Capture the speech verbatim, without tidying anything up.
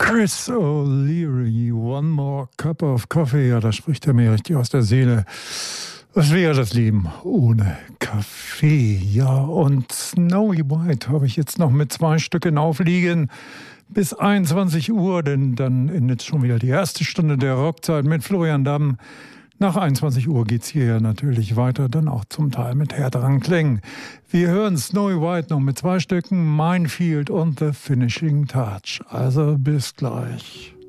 Chris O'Leary, One More Cup of Coffee. Ja, da spricht er mir richtig aus der Seele. Was wäre das Leben ohne Kaffee? Ja, und Snowy White habe ich jetzt noch mit zwei Stücken aufliegen bis einundzwanzig Uhr, denn dann endet schon wieder die erste Stunde der Rockzeit mit Florian Damm. Nach einundzwanzig Uhr geht's hier ja natürlich weiter, dann auch zum Teil mit härteren Klängen. Wir hören Snowy White noch mit zwei Stücken, Minefield und The Finishing Touch. Also bis gleich.